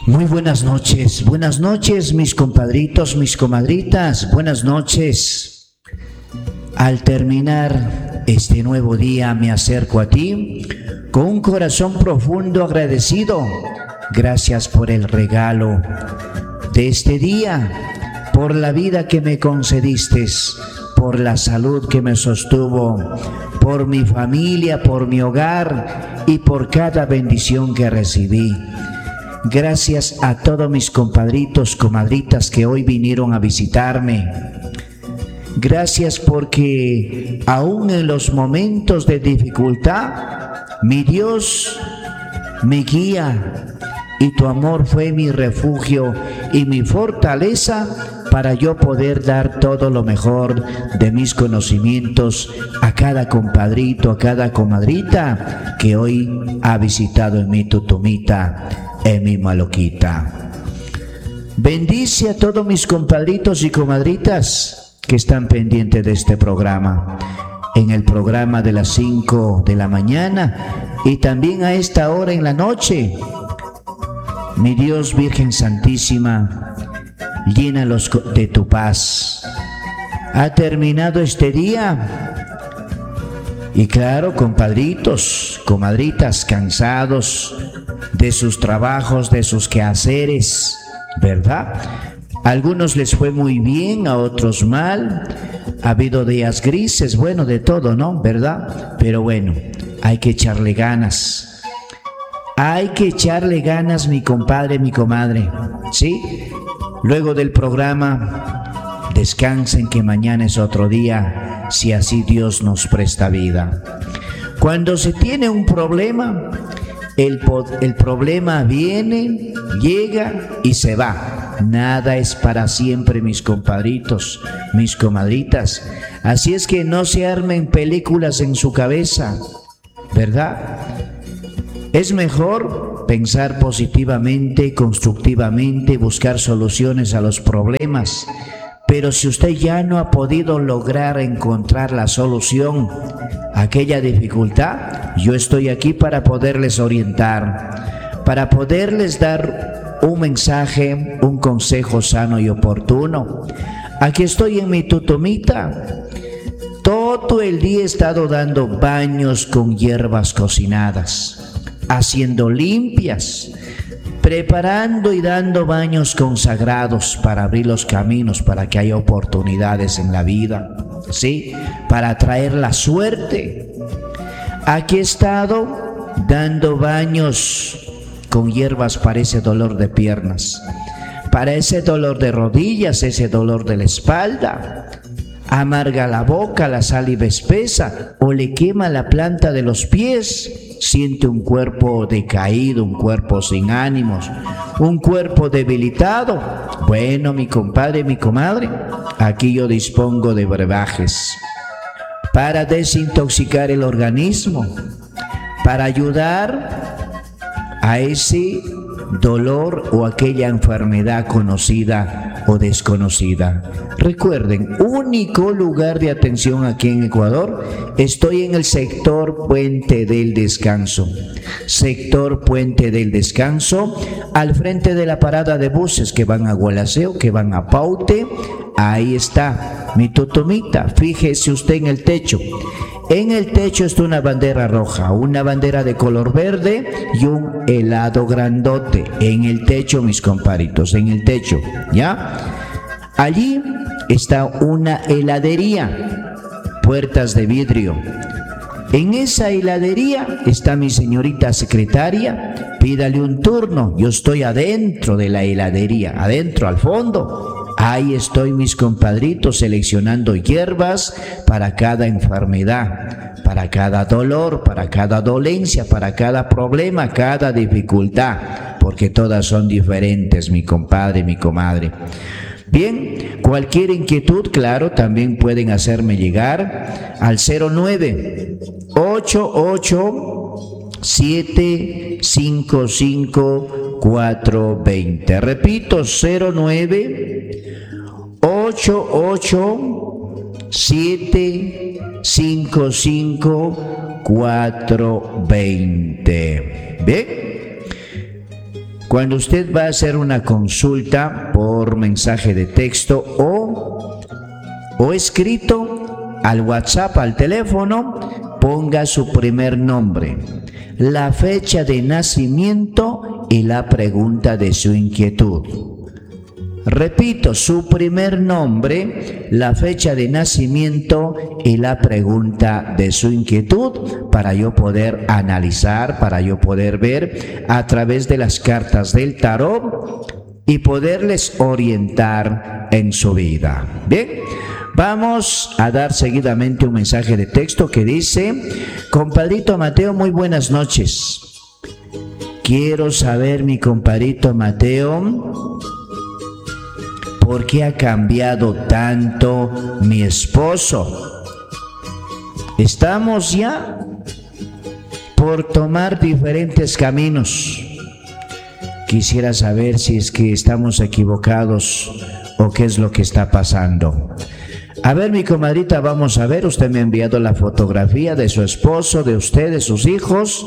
Muy buenas noches mis compadritos, mis comadritas, buenas noches. Al terminar este nuevo día me acerco a ti con un corazón profundo agradecido. Gracias por el regalo de este día, por la vida que me concediste, por la salud que me sostuvo, por mi familia, por mi hogar y por cada bendición que recibí. Gracias a todos mis compadritos, comadritas que hoy vinieron a visitarme. Gracias porque aún en los momentos de dificultad, mi Dios me guía y tu amor fue mi refugio y mi fortaleza para yo poder dar todo lo mejor de mis conocimientos a cada compadrito, a cada comadrita que hoy ha visitado en mi tutumita, en mi maloquita. Bendice a todos mis compadritos y comadritas que están pendientes de este programa, en el programa de las 5 de la mañana y también a esta hora en la noche. Mi Dios, Virgen Santísima, llénalos de tu paz. Ha terminado este día y claro, compadritos, comadritas, cansados de sus trabajos, de sus quehaceres, ¿verdad? A algunos les fue muy bien, a otros mal. Ha habido días grises, bueno, de todo, ¿no? ¿Verdad? Pero bueno, hay que echarle ganas. Hay que echarle ganas, mi compadre, mi comadre, ¿sí? Luego del programa, descansen que mañana es otro día, si así Dios nos presta vida. Cuando se tiene un problema, el problema viene, llega y se va. Nada es para siempre, mis compadritos, mis comadritas. Así es que no se armen películas en su cabeza, ¿verdad? Es mejor pensar positivamente, constructivamente, buscar soluciones a los problemas. Pero si usted ya no ha podido lograr encontrar la solución a aquella dificultad, yo estoy aquí para poderles orientar, para poderles dar un mensaje, un consejo sano y oportuno. Aquí estoy en mi tutumita. Todo el día he estado dando baños con hierbas cocinadas, haciendo limpias, preparando y dando baños consagrados para abrir los caminos, para que haya oportunidades en la vida, ¿sí? Para traer la suerte. Aquí he estado dando baños con hierbas para ese dolor de piernas, para ese dolor de rodillas, ese dolor de la espalda. Amarga la boca, la saliva espesa o le quema la planta de los pies. Siente un cuerpo decaído, un cuerpo sin ánimos, un cuerpo debilitado. Bueno, mi compadre, mi comadre, aquí yo dispongo de brebajes para desintoxicar el organismo, para ayudar a ese dolor o aquella enfermedad conocida o desconocida. Recuerden, único lugar de atención aquí en Ecuador, estoy en el sector Puente del Descanso. Sector Puente del Descanso, al frente de la parada de buses que van a Gualaceo, que van a Paute. Ahí está mi tutumita, fíjese usted en el techo. En el techo está una bandera roja, una bandera de color verde y un helado grandote. En el techo, mis comparitos, en el techo, ¿ya? Allí está una heladería, puertas de vidrio. En esa heladería está mi señorita secretaria, pídale un turno. Yo estoy adentro de la heladería, adentro, al fondo. Ahí estoy, mis compadritos, seleccionando hierbas para cada enfermedad, para cada dolor, para cada dolencia, para cada problema, cada dificultad, porque todas son diferentes, mi compadre, mi comadre. Bien, cualquier inquietud, claro, también pueden hacerme llegar al 09 88 755 420. Repito, 09 88 755 420. Bien, Cuando usted va a hacer una consulta por mensaje de texto o escrito al WhatsApp, al teléfono, ponga su primer nombre, la fecha de nacimiento y la pregunta de su inquietud. Repito, su primer nombre, la fecha de nacimiento y la pregunta de su inquietud para yo poder analizar, para yo poder ver a través de las cartas del tarot y poderles orientar en su vida. Bien, vamos a dar seguidamente un mensaje de texto que dice: compadrito Mateo, muy buenas noches. Quiero saber, mi compadrito Mateo, ¿por qué ha cambiado tanto mi esposo? Estamos ya por tomar diferentes caminos. Quisiera saber si es que estamos equivocados o qué es lo que está pasando. A ver, mi comadrita, vamos a ver. Usted me ha enviado la fotografía de su esposo, de usted, de sus hijos.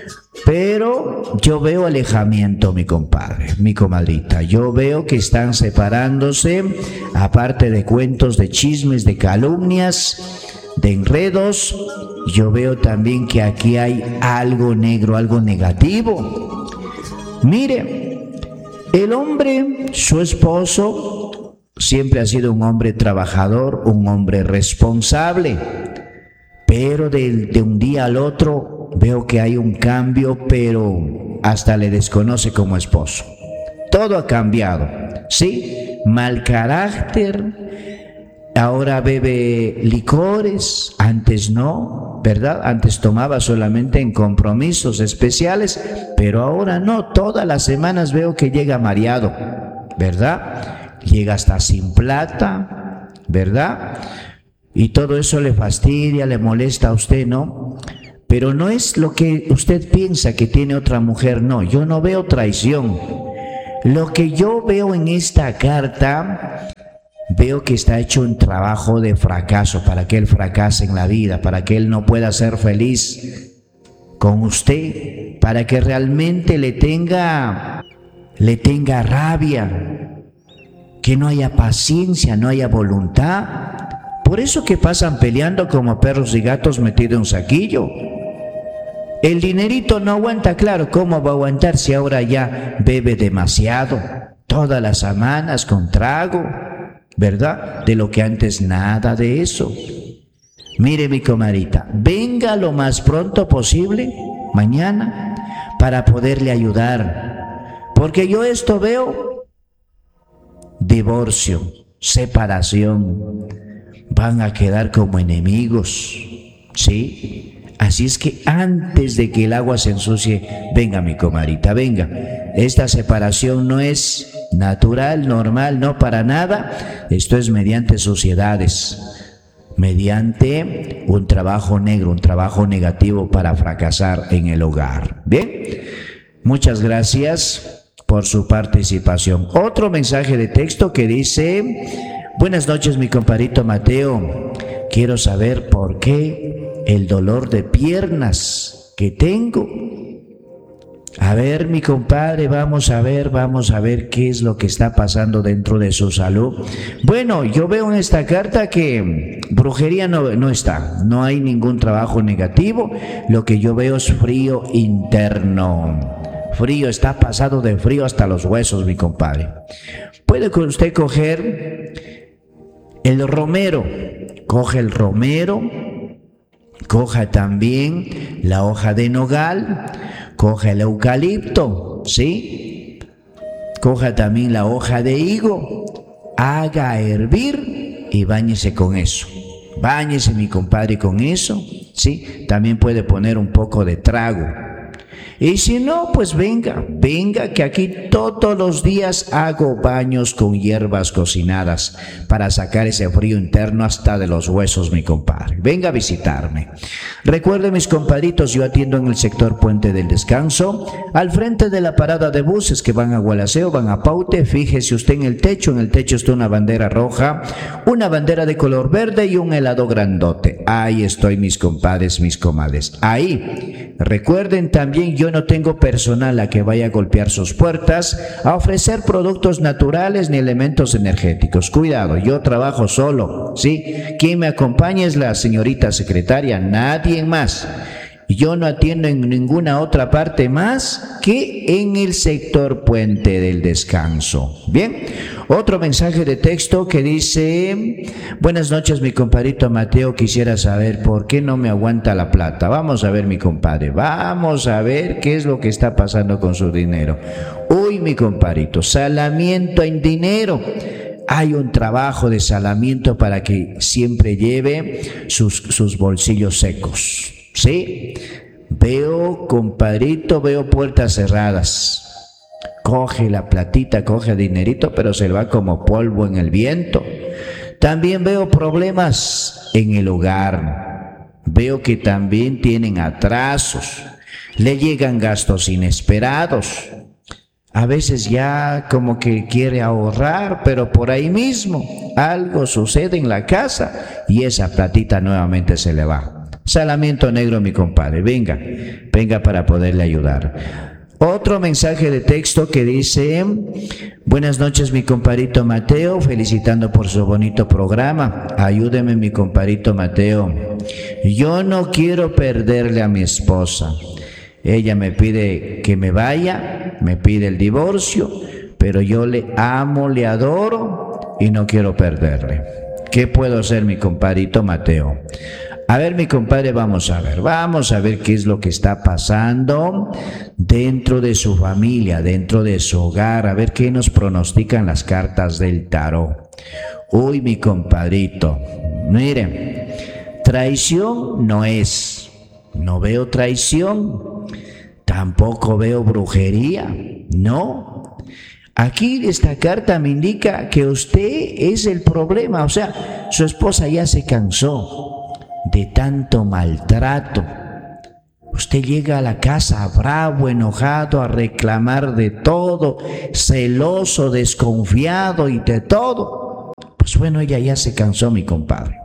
Pero yo veo alejamiento, mi compadre, mi comadrita. Yo veo que están separándose, aparte de cuentos, de chismes, de calumnias, de enredos. Yo veo también que aquí hay algo negro, algo negativo. Mire, el hombre, su esposo, siempre ha sido un hombre trabajador, un hombre responsable. Pero de un día al otro veo que hay un cambio, pero hasta le desconoce como esposo. Todo ha cambiado, ¿sí? Mal carácter, ahora bebe licores, antes no, ¿verdad? Antes tomaba solamente en compromisos especiales, pero ahora no, todas las semanas veo que llega mareado, ¿verdad? Llega hasta sin plata, ¿verdad? Y todo eso le fastidia, le molesta a usted, ¿no? Pero no es lo que usted piensa que tiene otra mujer, no. Yo no veo traición. Lo que yo veo en esta carta, veo que está hecho un trabajo de fracaso para que él fracase en la vida, para que él no pueda ser feliz con usted, para que realmente le tenga rabia, que no haya paciencia, no haya voluntad. Por eso que pasan peleando como perros y gatos metidos en un saquillo. El dinerito no aguanta, claro, ¿cómo va a aguantar si ahora ya bebe demasiado? Todas las semanas con trago, ¿verdad? De lo que antes nada de eso. Mire, mi comadrita, venga lo más pronto posible, mañana, para poderle ayudar. Porque yo esto veo divorcio, separación. Van a quedar como enemigos, ¿sí? Así es que antes de que el agua se ensucie, venga mi comadrita, venga. Esta separación no es natural, normal, no para nada. Esto es mediante sociedades, mediante un trabajo negro, un trabajo negativo para fracasar en el hogar. Bien, muchas gracias por su participación. Otro mensaje de texto que dice: buenas noches, mi compadrito Mateo. Quiero saber por qué el dolor de piernas que tengo. A ver, mi compadre, vamos a ver qué es lo que está pasando dentro de su salud. Bueno, yo veo en esta carta que brujería no está, no hay ningún trabajo negativo. Lo que yo veo es frío interno. Frío, está pasado de frío hasta los huesos, mi compadre. Puede usted coger el romero, coge el romero, coja también la hoja de nogal, coja el eucalipto, ¿sí? Coja también la hoja de higo, haga hervir y báñese con eso. Báñese, mi compadre, con eso, ¿sí? También puede poner un poco de trago. Y si no, pues venga, que aquí todos los días hago baños con hierbas cocinadas para sacar ese frío interno hasta de los huesos, mi compadre. Venga a visitarme. Recuerde, mis compadritos, yo atiendo en el sector Puente del Descanso, al frente de la parada de buses que van a Gualaceo, van a Paute. Fíjese usted en el techo está una bandera roja, una bandera de color verde y un helado grandote. Ahí estoy, mis compadres, mis comadres. Ahí Recuerden también, yo no tengo personal a que vaya a golpear sus puertas, a ofrecer productos naturales ni elementos energéticos. Cuidado, yo trabajo solo, ¿sí? Quien me acompaña es la señorita secretaria, nadie más. Yo no atiendo en ninguna otra parte más que en el sector Puente del Descanso. Bien, otro mensaje de texto que dice: buenas noches, mi compadrito Mateo, quisiera saber por qué no me aguanta la plata. Vamos a ver, mi compadre, vamos a ver qué es lo que está pasando con su dinero. Uy, mi compadrito, salamiento en dinero. Hay un trabajo de salamiento para que siempre lleve sus bolsillos secos. Sí, veo, compadrito, veo puertas cerradas. Coge la platita, coge el dinerito, pero se va como polvo en el viento. También veo problemas en el hogar. Veo que también tienen atrasos. Le llegan gastos inesperados. A veces ya como que quiere ahorrar, pero por ahí mismo algo sucede en la casa y esa platita nuevamente se le va. Salamiento negro, mi compadre, venga para poderle ayudar. Otro mensaje de texto que dice: buenas noches, mi compadrito Mateo, felicitando por su bonito programa. Ayúdeme, mi compadrito Mateo. Yo no quiero perderle a mi esposa. Ella me pide que me vaya, me pide el divorcio, pero yo le amo, le adoro y no quiero perderle. ¿Qué puedo hacer, mi compadrito Mateo? A ver, mi compadre, vamos a ver qué es lo que está pasando dentro de su familia, dentro de su hogar, a ver qué nos pronostican las cartas del tarot. Uy, mi compadrito, mire, traición no es, no veo traición, tampoco veo brujería, no. Aquí esta carta me indica que usted es el problema, o sea, su esposa ya se cansó de tanto maltrato. Usted llega a la casa bravo, enojado, a reclamar de todo, celoso, desconfiado y de todo. Pues bueno, ella ya se cansó, mi compadre.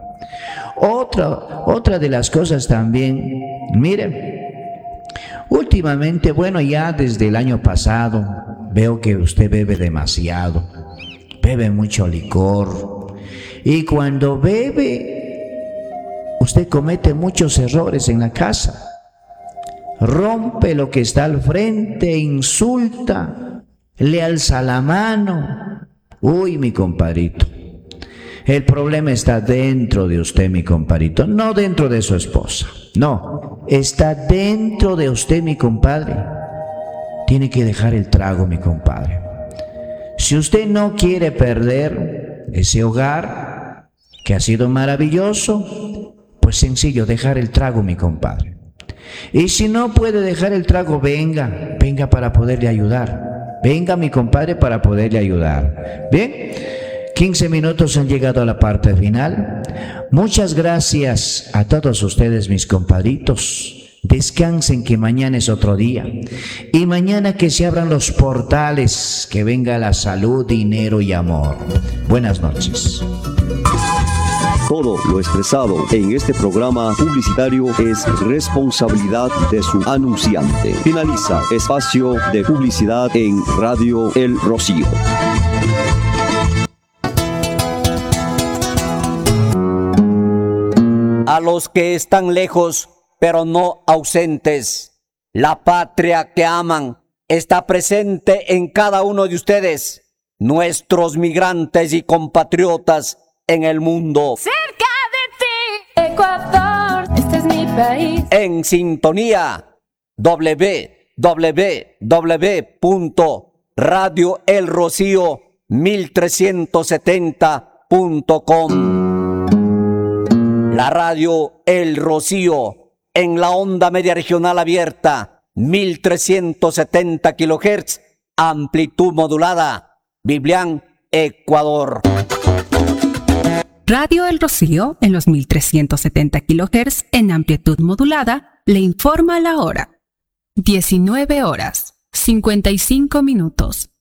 Otra de las cosas también, mire, últimamente, bueno, ya desde el año pasado, veo que usted bebe demasiado, bebe mucho licor, y cuando bebe, usted comete muchos errores en la casa. Rompe lo que está al frente, insulta, le alza la mano. Uy, mi compadrito, el problema está dentro de usted, mi compadrito, no dentro de su esposa. No, está dentro de usted, mi compadre. Tiene que dejar el trago, mi compadre. Si usted no quiere perder ese hogar que ha sido maravilloso, pues sencillo, dejar el trago, mi compadre. Y si no puede dejar el trago, venga para poderle ayudar. Venga, mi compadre, para poderle ayudar. Bien, 15 minutos han llegado a la parte final. Muchas gracias a todos ustedes, mis compadritos. Descansen, que mañana es otro día. Y mañana que se abran los portales, que venga la salud, dinero y amor. Buenas noches. Todo lo expresado en este programa publicitario es responsabilidad de su anunciante. Finaliza espacio de publicidad en Radio El Rocío. A los que están lejos, pero no ausentes, la patria que aman está presente en cada uno de ustedes, nuestros migrantes y compatriotas en el mundo. Cerca de ti, Ecuador, este es mi país. En sintonía, www.radioelrocío1370.com. La radio El Rocío, en la onda media regional abierta, 1370 kHz, amplitud modulada, Biblián, Ecuador. Radio El Rocío, en los 1370 kHz en amplitud modulada, le informa la hora. 19 horas, 55 minutos.